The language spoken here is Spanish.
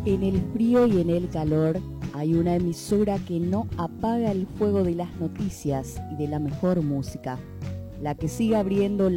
En el frío y en el calor hay una emisora que no apaga el fuego de las noticias y de la mejor música, la que sigue abriendo